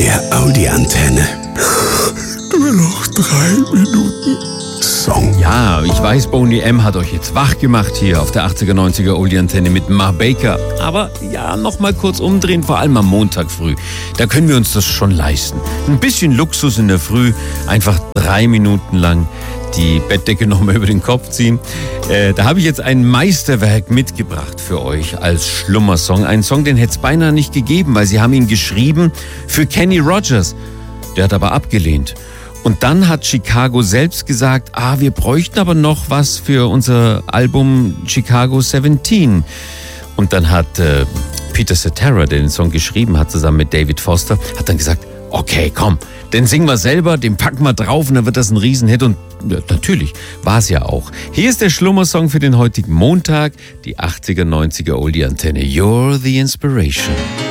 der Audi-Antenne. Nur noch 3 Minuten Song. Ja, ich weiß, Boney M. hat euch jetzt wach gemacht hier auf der 80er, 90er Oldie-Antenne mit Ma Baker. Aber ja, nochmal kurz umdrehen, vor allem am Montag früh. Da können wir uns das schon leisten. Ein bisschen Luxus in der Früh, einfach 3 Minuten lang die Bettdecke nochmal über den Kopf ziehen. Da habe ich jetzt ein Meisterwerk mitgebracht für euch als Schlummersong. Ein Song, den hätte es beinahe nicht gegeben, weil sie haben ihn geschrieben für Kenny Rogers. Der hat aber abgelehnt. Und dann hat Chicago selbst gesagt, wir bräuchten aber noch was für unser Album Chicago 17. Und dann hat Peter Cetera, der den Song geschrieben hat, zusammen mit David Foster, hat dann gesagt, okay, komm, den singen wir selber, den packen wir drauf und dann wird das ein Riesenhit. Und ja, natürlich war es ja auch. Hier ist der Schlummersong für den heutigen Montag, die 80er, 90er Oldie-Antenne. You're the Inspiration.